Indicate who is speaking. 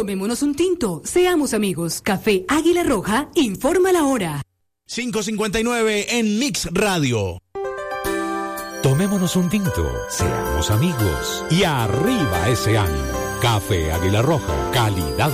Speaker 1: Tomémonos un tinto, seamos amigos. Café Águila Roja, informa la hora.
Speaker 2: 5:59 en Mix Radio.
Speaker 3: Tomémonos un tinto, seamos amigos y arriba ese ánimo. Café Águila Roja, calidad